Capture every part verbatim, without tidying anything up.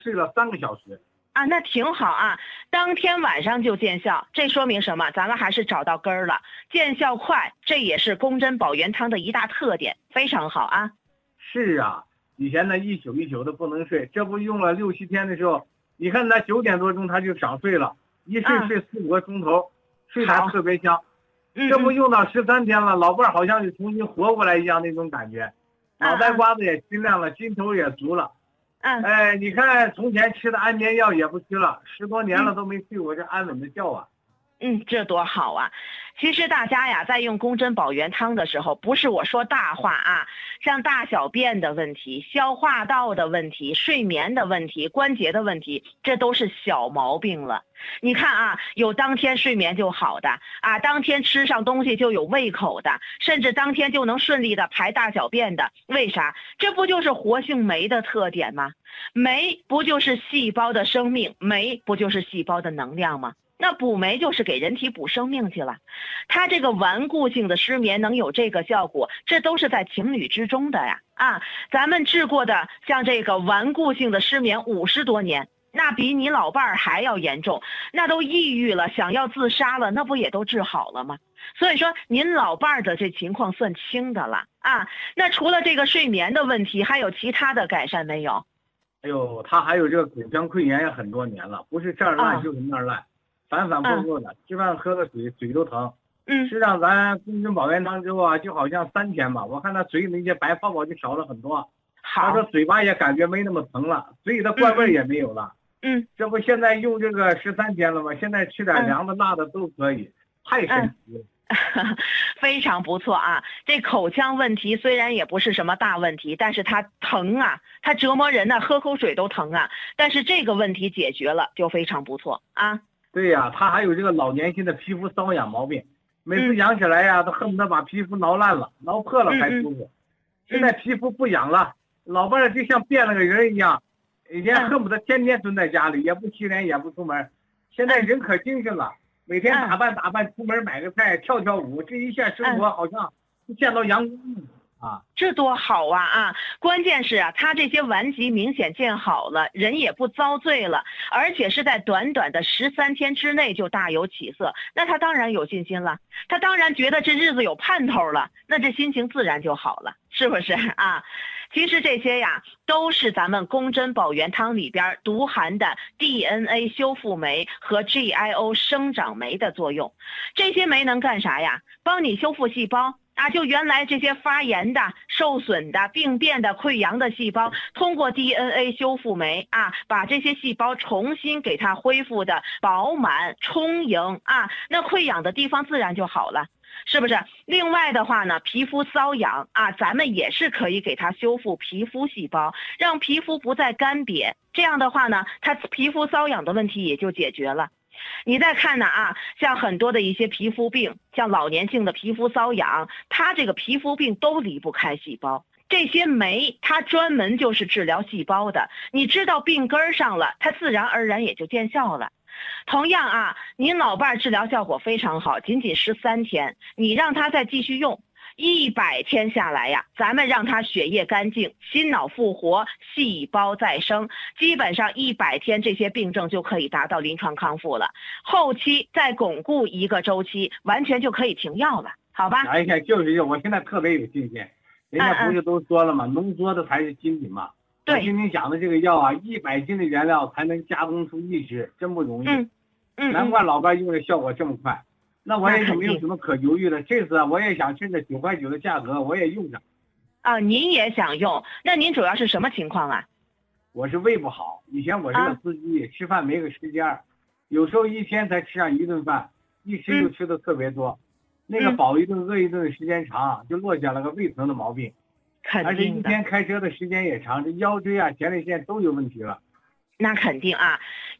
睡了三个小时。 啊，那挺好啊，当天晚上就见效，这说明什么？咱们还是找到根儿了，见效快，这也是宫针保元汤的一大特点，非常好啊。 是啊，以前呢一宿一宿的不能睡，这不用了六七天的时候，你看他九点多钟他就想睡了，一睡睡四五个钟头，睡得特别香。这不用到十三天了，老伴儿好像是重新活过来一样那种感觉，脑袋瓜子也清亮了，劲头也足了。 嗯， 哎，你看从前吃的安眠药也不吃了，十多年了都没睡过这安稳的觉啊。 嗯，这多好啊！其实大家呀，在用宫针保元汤的时候，不是我说大话啊，像大小便的问题、消化道的问题、睡眠的问题、关节的问题，这都是小毛病了。你看啊，有当天睡眠就好的啊，当天吃上东西就有胃口的，甚至当天就能顺利的排大小便的，为啥？这不就是活性酶的特点吗？酶不就是细胞的生命，酶不就是细胞的能量吗？那补酶就是给人体补生命去了，它这个顽固性的失眠能有这个效果，这都是在情理之中的呀！啊，咱们治过的像这个顽固性的失眠五十多年，那比你老伴儿还要严重，那都抑郁了，想要自杀了，那不也都治好了吗？所以说您老伴儿的这情况算轻的了啊。那除了这个睡眠的问题，还有其他的改善没有？ 哎呦，他还有这个口腔溃疡也很多年了，不是这儿烂、 啊、 就是那儿烂。反反复复的，嗯、吃饭喝个水，嘴都疼。 嗯， 吃上咱宫针保元汤之后啊，就好像三天吧，我看他嘴里那些白泡泡就少了很多。 好， 他说嘴巴也感觉没那么疼了，嘴里的怪味也没有了。 嗯， 这不现在用这个十三天了吗？现在吃点凉的、辣的都可以，太神奇了。 嗯非常不错啊！这口腔问题虽然也不是什么大问题，但是它疼啊，它折磨人呐、啊，喝口水都疼啊。但是这个问题解决了，就非常不错啊。 对呀、啊，他还有这个老年性的皮肤瘙痒毛病，每次痒起来呀、啊，都恨不得把皮肤挠烂了、挠破了才舒服。嗯嗯、现在皮肤不痒了，老伴儿就像变了个人一样，以前恨不得天天蹲在家里，也不洗脸，也不出门。现在人可精神了，每天打扮打扮，出门买个菜，跳跳舞，这一下生活好像见到阳光啊。 这多好啊啊！关键是啊，他这些顽疾明显见好了，人也不遭罪了，而且是在短短的十三天之内就大有起色，那他当然有信心了，他当然觉得这日子有盼头了，那这心情自然就好了，是不是啊？其实这些呀，都是咱们宫针保元汤里边独含的 D N A 修复酶和 G I O 生长酶的作用。这些酶能干啥呀？帮你修复细胞。啊，就原来这些发炎的、受损的、病变的、溃疡的细胞，通过 D N A 修复酶啊，把这些细胞重新给它恢复的饱满、充盈啊，那溃疡的地方自然就好了。是不是？另外的话呢，皮肤瘙痒啊，咱们也是可以给它修复皮肤细胞，让皮肤不再干瘪。这样的话呢，它皮肤瘙痒的问题也就解决了。你再看呢啊，像很多的一些皮肤病，像老年性的皮肤瘙痒，它这个皮肤病都离不开细胞。这些酶它专门就是治疗细胞的，你知道病根上了，它自然而然也就见效了。同样啊，您老伴治疗效果非常好，仅仅十三天，你让他再继续用，一百天下来呀，咱们让他血液干净，心脑复活，细胞再生，基本上一百天这些病症就可以达到临床康复了。后期再巩固一个周期，完全就可以停药了，好吧？ 哎呀，就是我现在特别有信心，人家不是都说了吗？嗯嗯浓缩的才是精品嘛。 对， 我听您讲的这个药啊，一百斤的原料才能加工出一支，真不容易。 嗯嗯， 难怪老伴用的效果这么快。那我也就没有什么可犹豫的。这次啊，我也想趁着九块九的价格，我也用上。 啊，您也想用？那您主要是什么情况啊？ 我是胃不好，以前我是个司机，啊、吃饭没个时间，有时候一天才吃上一顿饭，一吃就吃的特别多。嗯、那个饱一顿饿一顿的时间长，就落下了个胃疼的毛病。而且一天开车的时间也长，这腰椎啊、前列腺都有问题了。 那肯定啊，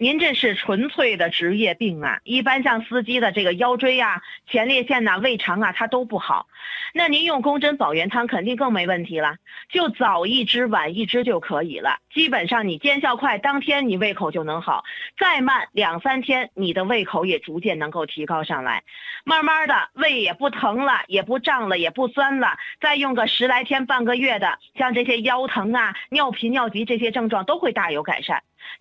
您这是纯粹的职业病啊！一般像司机的这个腰椎啊、前列腺呐、胃肠啊，它都不好。那您用宫针保元汤肯定更没问题了，就早一支晚一支就可以了。基本上你见效快，当天你胃口就能好，再慢两三天，你的胃口也逐渐能够提高上来，慢慢的胃也不疼了，也不胀了，也不酸了，再用个十来天半个月的，像这些腰疼啊、尿频尿急这些症状都会大有改善。